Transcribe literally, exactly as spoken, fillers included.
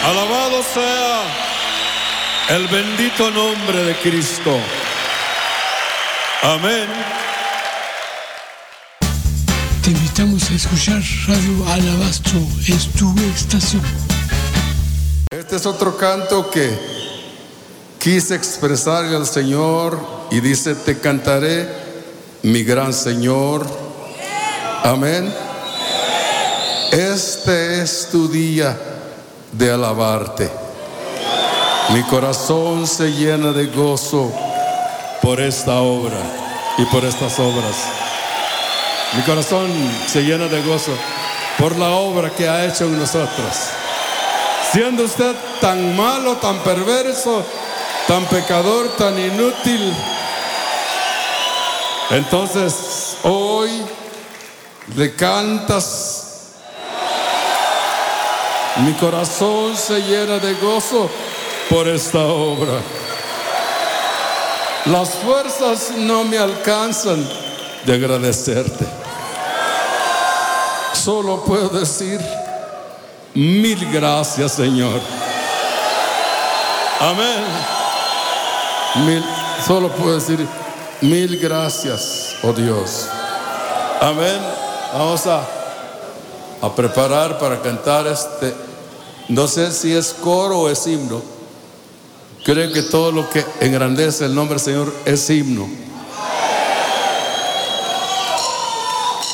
Alabado sea el bendito nombre de Cristo. Amén. Te invitamos a escuchar Radio Alabastro, es tu estación. Este es otro canto que quise expresarle al Señor y dice: te cantaré, mi gran Señor. Amén. Este es tu día de alabarte. Mi corazón se llena de gozo por esta obra y por estas obras. Mi corazón se llena de gozo por la obra que ha hecho en nosotros. Siendo usted tan malo, tan perverso, tan pecador, tan inútil, entonces hoy le cantas. Mi corazón se llena de gozo por esta obra. Las fuerzas no me alcanzan de agradecerte. Solo puedo decir mil gracias, Señor. Amén. Mil, solo puedo decir mil gracias, oh Dios. Amén. Vamos a, a preparar para cantar este. No sé si es coro o es himno. Creo que todo lo que engrandece el nombre del Señor es himno.